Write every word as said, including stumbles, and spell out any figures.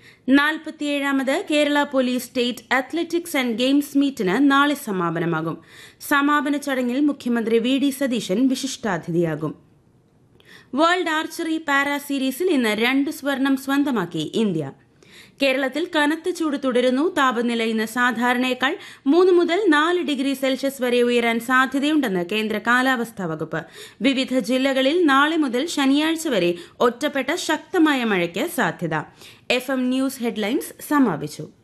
നാൽപ്പത്തിയേഴാമത് Kerala police state athletics and games മീറ്റിന് നാളെ സമാപനമാകും. സമാപന ചടങ്ങിൽ മുഖ്യമന്ത്രി V D Satheesan വിശിഷ്ടാതിഥിയാകും. World archery para സീരീസിൽ ഇന്ന് രണ്ട് സ്വർണം സ്വന്തമാക്കി ഇന്ത്യ. കേരളത്തിൽ കനത്ത ചൂട് തുടരുന്നു. താപനില ഇന്ന് സാധാരണയേക്കാൾ മൂന്ന് മുതൽ നാല് ഡിഗ്രി സെൽഷ്യസ് വരെ ഉയരാൻ സാധ്യതയുണ്ടെന്ന് കേന്ദ്ര കാലാവസ്ഥാ വകുപ്പ്. വിവിധ ജില്ലകളിൽ നാളെ മുതൽ ശനിയാഴ്ച വരെ ഒറ്റപ്പെട്ട ശക്തമായ മഴയ്ക്ക് സാധ്യത. എഫ് എം ന്യൂസ് ഹെഡ്ലൈൻസ് സമാപിച്ചു.